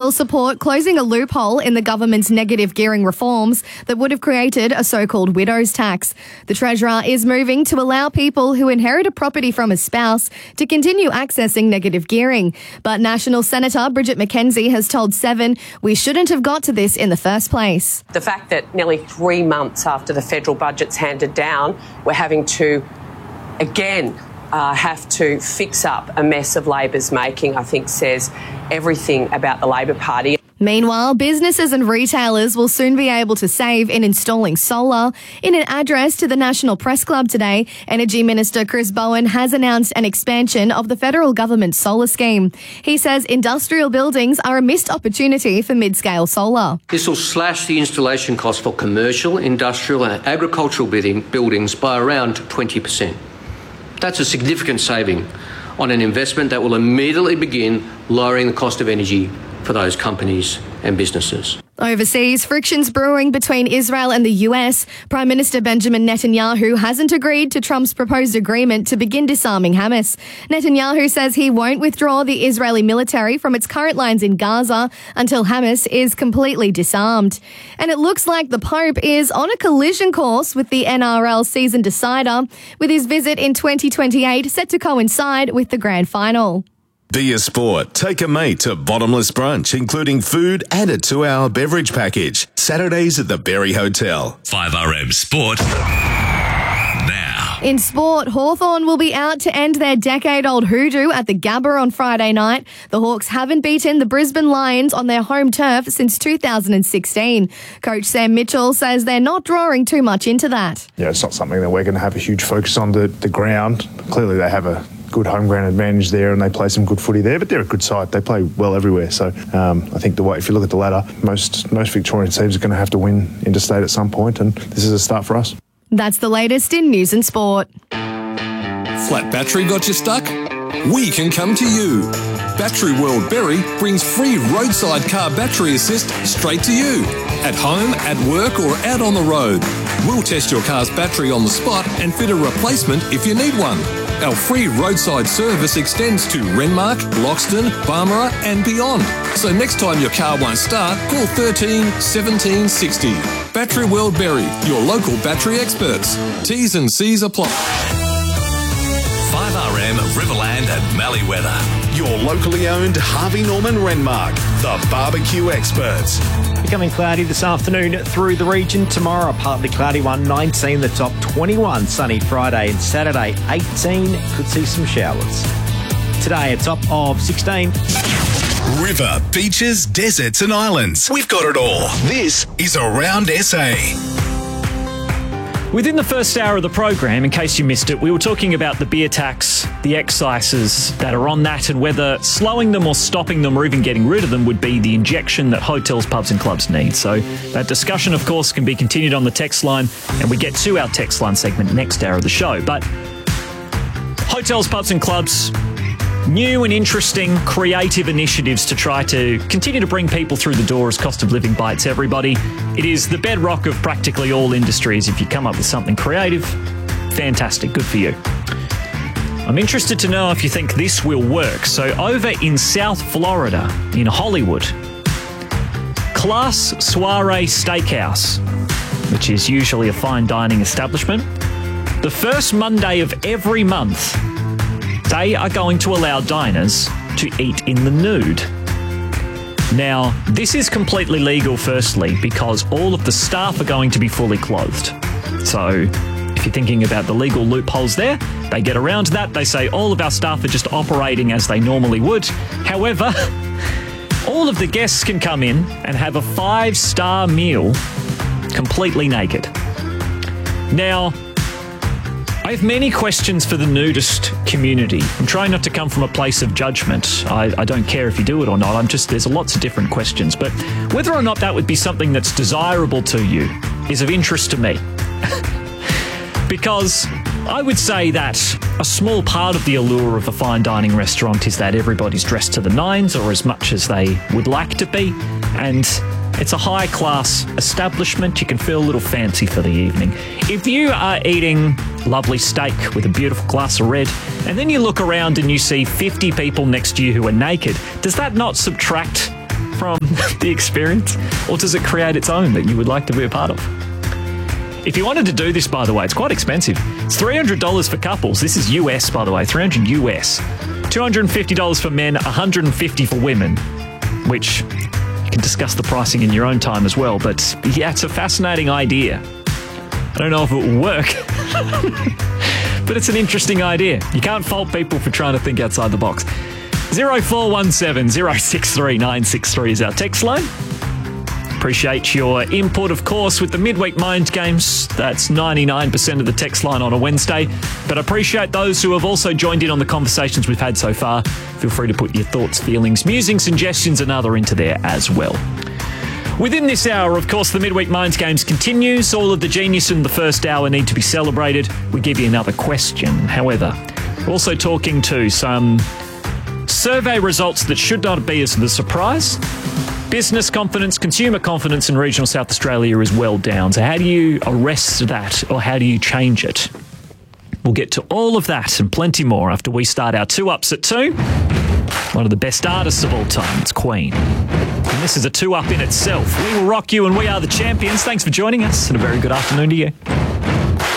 will support closing a loophole in the government's negative gearing reforms that would have created a so-called widow's tax. The Treasurer is moving to allow people who inherit a property from a spouse to continue accessing negative gearing. But National Senator Bridget McKenzie has told Seven we shouldn't have got to this in the first place. The fact that nearly 3 months after the federal budget's handed down, we're having to again have to fix up a mess of Labor's making, I think says everything about the Labor Party. Meanwhile, businesses and retailers will soon be able to save in installing solar. In an address to the National Press Club today, Energy Minister Chris Bowen has announced an expansion of the federal government's solar scheme. He says industrial buildings are a missed opportunity for mid-scale solar. This will slash the installation cost for commercial, industrial and agricultural buildings by around 20%. That's a significant saving on an investment that will immediately begin lowering the cost of energy for those companies and businesses. Overseas, frictions brewing between Israel and the US. Prime Minister Benjamin Netanyahu hasn't agreed to Trump's proposed agreement to begin disarming Hamas. Netanyahu says he won't withdraw the Israeli military from its current lines in Gaza until Hamas is completely disarmed. And it looks like the Pope is on a collision course with the NRL season decider, with his visit in 2028 set to coincide with the grand final. Be a Sport. Take a mate to Bottomless Brunch, including food and a 2-hour beverage package. Saturdays at the Berry Hotel. 5RM Sport. Now. In sport, Hawthorn will be out to end their decade-old hoodoo at the Gabba on Friday night. The Hawks haven't beaten the Brisbane Lions on their home turf since 2016. Coach Sam Mitchell says they're not drawing too much into that. Yeah, it's not something that we're going to have a huge focus on the ground. Clearly they have a good home ground advantage there and they play some good footy there, but they're a good side. They play well everywhere. So I think if you look at the ladder, most Victorian teams are going to have to win interstate at some point, and this is a start for us. That's the latest in news and sport. Flat battery got you stuck? We can come to you. Battery World Berry brings free roadside car battery assist straight to you. At home, at work or out on the road. We'll test your car's battery on the spot and fit a replacement if you need one. Our free roadside service extends to Renmark, Loxton, Barmera and beyond. So next time your car won't start, call 13 17 60. Battery World Berry, your local battery experts. T's and C's apply. 5RM Riverland and Mallywether. Your locally owned Harvey Norman Renmark, the barbecue experts. Becoming cloudy this afternoon through the region. Tomorrow, a partly cloudy one, 19 the top, 21 sunny Friday, and Saturday, 18 could see some showers. Today, a top of 16. River, beaches, deserts and islands. We've got it all. This is Around SA. Within the first hour of the program, in case you missed it, we were talking about the beer tax, the excises that are on that, and whether slowing them or stopping them or even getting rid of them would be the injection that hotels, pubs and clubs need. So that discussion, of course, can be continued on the text line, and we get to our text line segment next hour of the show. But hotels, pubs and clubs, new and interesting creative initiatives to try to continue to bring people through the door as cost of living bites everybody. It is the bedrock of practically all industries. If you come up with something creative, fantastic, good for you. I'm interested to know if you think this will work. So over in South Florida, in Hollywood, Class Soiree Steakhouse, which is usually a fine dining establishment, the first Monday of every month, they are going to allow diners to eat in the nude. Now, this is completely legal, firstly, because all of the staff are going to be fully clothed. So, if you're thinking about the legal loopholes there, they get around that. They say all of our staff are just operating as they normally would. However, all of the guests can come in and have a 5-star meal completely naked. Now, I have many questions for the nudist community. I'm trying not to come from a place of judgment. I don't care if you do it or not. There's lots of different questions. But whether or not that would be something that's desirable to you is of interest to me. Because I would say that a small part of the allure of a fine dining restaurant is that everybody's dressed to the nines or as much as they would like to be. And it's a high-class establishment. You can feel a little fancy for the evening. If you are eating lovely steak with a beautiful glass of red, and then you look around and you see 50 people next to you who are naked, does that not subtract from the experience, or does it create its own that you would like to be a part of? If you wanted to do this, by the way, it's quite expensive. It's $300 for couples. This is US, by the way, $300 US. $250 for men, $150 for women, which you can discuss the pricing in your own time as well. But yeah, it's a fascinating idea. I don't know if it will work, but it's an interesting idea. You can't fault people for trying to think outside the box. 0417 063 963 is our text line. Appreciate your input, of course, with the midweek mind games. That's 99% of the text line on a Wednesday. But I appreciate those who have also joined in on the conversations we've had so far. Feel free to put your thoughts, feelings, musings, suggestions and other into there as well. Within this hour, of course, the midweek minds games continues. All of the genius in the first hour need to be celebrated. We give you another question. However, we're also talking to some survey results that should not be as a surprise. Business confidence, consumer confidence in regional South Australia is well down. So how do you arrest that, or how do you change it? We'll get to all of that and plenty more after we start our 2 Ups at 2. One of the best artists of all time, it's Queen. And this is a 2 Up in itself. We will rock you and we are the champions. Thanks for joining us and a very good afternoon to you.